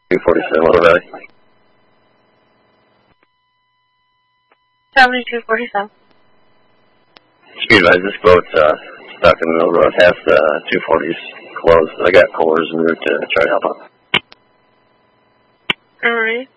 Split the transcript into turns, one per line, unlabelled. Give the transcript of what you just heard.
247, Little Valley.
7247.
Speed advise, this boat's stuck in the middle of the road. Half the 240's closed. I got pullers en route to try to help out.
Alright.